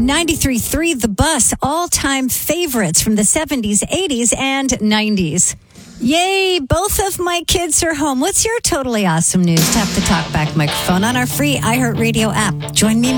93.3 The Bus, all-time favorites from the 70s, 80s, and 90s. Yay, both of my kids are home. What's your totally awesome news? Tap the talkback microphone on our free iHeartRadio app. Join me